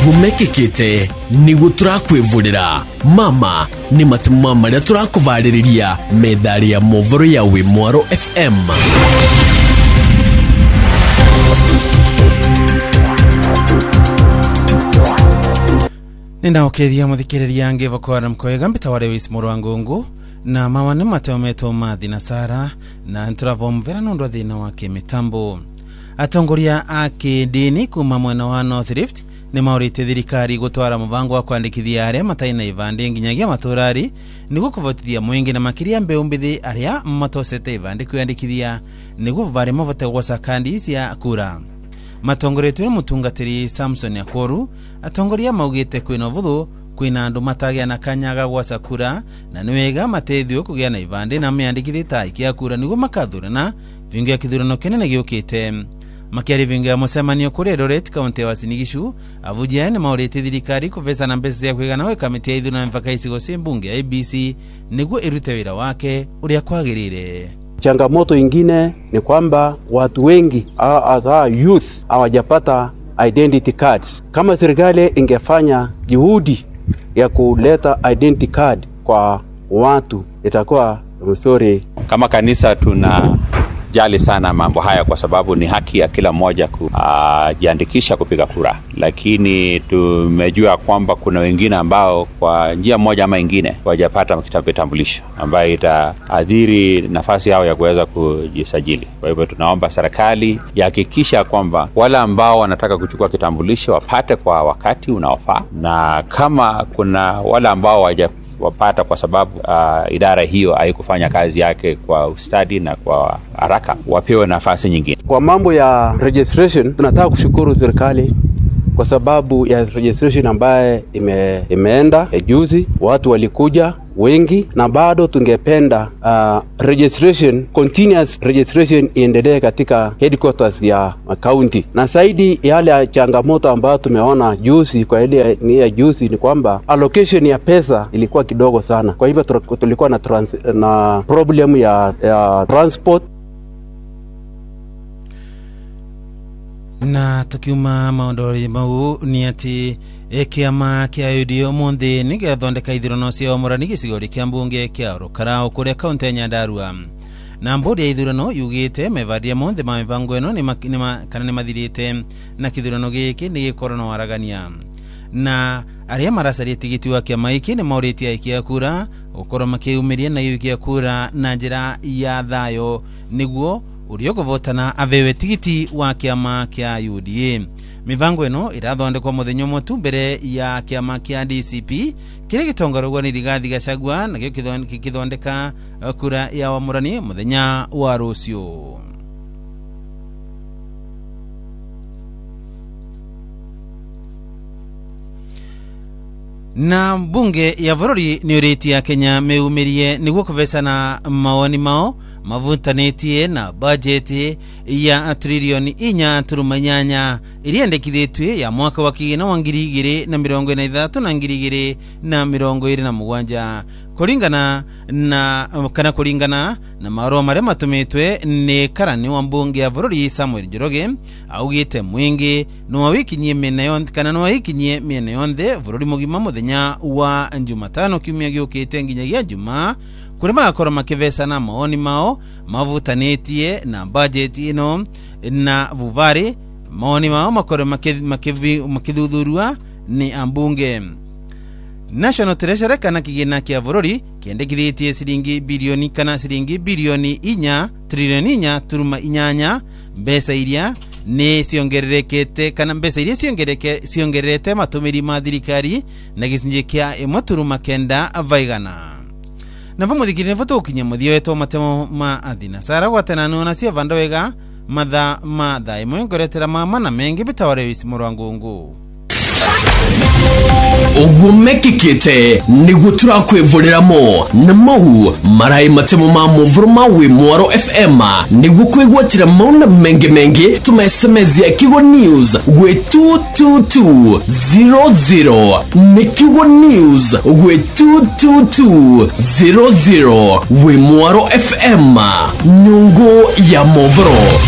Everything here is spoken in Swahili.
ugumekekete nigu turakwivurira mama ni matuma maria turakuvariria medali ya movoro ya Wimwaro FM. Nenda okethia muthikiriria ngivokora mkoega mbitaware wisi murwangungu na mawane mateometo mathi na sara na ntravomvera nondo thina wa kimitambo. Atongoria akidini kuma mwena wa North Rift ni maurite thirikari gutwara mubango wa kwandikithia aria mataina ivande nginyagia maturari nigu kuvotithia mwingi na makiria mbeumbithi aria matosete ivande kwandikithia nigu vari mavote gwosa kandi cia kura. Matongoretwe ni mutungatiri Samson Akworu atongoria maugite kwina vuthu kwina andu matagia na kanyaga gwosa kura na niwega matethio kugia na ivande na miandikithita ikia kura nigu makathurana vingi ya kithurano kenene giukite. Makiari vingi ya musemanio kuri Eldoret kaunti ya Uasin Gishu avujia ni maurite thirikari kuvesa na mbesa ya kwigana we kamiti ya ithurano mpaka isigo simbunge ya ABC niguo irute wira wake uria kwagirire. Changamoto ingine ni kwamba watu wengi hasa youth hawajapata identity cards. Kama serikali ingefanya juhudi ya kuleta identity card kwa watu itakuwa mzuri. Kama kanisa tunajali sana mambo haya kwa sababu ni haki ya kila mmoja kujiandikisha kupiga kura, lakini tumejua kwamba kuna wengine ambao kwa njia moja ama ingine hawajapata kitambulisho ambayo itaadhiri nafasi yao ya kuweza kujisajili. Kwa hivyo tunaomba serikali ihakikisha kwamba wale ambao wanataka kuchukua kitambulisho wapate kwa wakati unaofaa, na kama kuna wale ambao wapata kwa sababu idara hiyo haikufanya kazi yake kwa ustadi na kwa haraka, wapewe nafasi nyingine. Kwa mambo ya registration tunataka kushukuru serikali kwa sababu ya registration ambaye imeenda juzi, watu walikuja wengi, na bado tungependa registration, continuous registration iendelee katika headquarters ya county. Na zaidi yale changamoto ambayo tumeona juzi kwa ile ni juzi ni kwamba allocation ya pesa ilikuwa kidogo sana. Kwa hivyo tulikuwa na problem ya transport. Na tukiuma maondori mau ni ati kiama kia UDA monde nigathondeka ithurano cia omorani gicigori kia mbunge kia Rukarao kuria kaunti ya Nyandarua. Na mbodi ya ithurano yugite mevadia monde ma mivango eno ni mathirite na kithurano giki ni gikorona waragania. Na aria maracaria tigiti wa kiama iki ni mauritia ikia kura ukorwo makiumiria na ikia kura na njira ya thayo niguo urio kuvotana avewe tigiti wa kiama kia UDA. Mivango eno irathondekwa muthenyo motu mbere ya kiama kia DCP kire gitongarogwa ni Rigathi Gachagua na gikithondeka kura ya wamurani muthenya wa rucio. Na bunge ya bururi ni uriti ya Kenya meumirie niguo kuvesana mawoni mao mavutanĩtie na budget ya trilioni 4.8 iriendekithĩtwe ya mwaka wa kigina wa 2023 na 2027 kulingana na marũa marĩa matũmĩtwe ni karani wa mbunge ya bururi Samuel Njoroge augite mwingi no wawikinyie mĩena yonthe kana no wawikinyie mĩena yonthe bururi mugima muthenya wa Jumatano kiumia giukite nginyagia Jumaa kuri magakorwo makivesana maoni mao mavutanĩtie na budget ino na vuvari maoni mao makorwo makithuthurua ni ambunge. National Treasury kana kigina kia bururi kiendekithĩtie ciringi bilioni 4 trilioni 4.8 mbeca iria ni ciongererekete kana mbeca iria ciongererete matumiri ma thirikari na gicunjĩ kia 1.9 vaigana. Na vumuthikirine voto ukinya muthio wetu matemo ma athina sara gwatanano na cia vanda wega matha imwe ngoretera mama na mengi bitaware wisi murwangungu. Ugumekekete nigu turakwivureramo na mau marai matemo ma movoro ma Wimwaro FM nigu kwigwatira mauna mengi tuma SMS ya Kigo News gwe 22200 ni Kigo News gwe 22200 Wimwaro FM nyungu ya movoro.